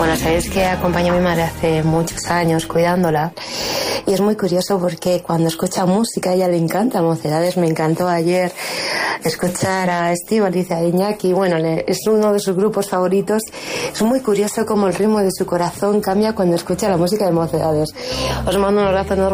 Bueno, sabéis que acompañé a mi madre hace muchos años cuidándola y es muy curioso porque cuando escucha música a ella le encanta Mocedades. Me encantó ayer escuchar a Estíbaliz, a Iñaki, bueno, es uno de sus grupos favoritos. Es muy curioso cómo el ritmo de su corazón cambia cuando escucha la música de Mocedades. Os mando un abrazo enorme.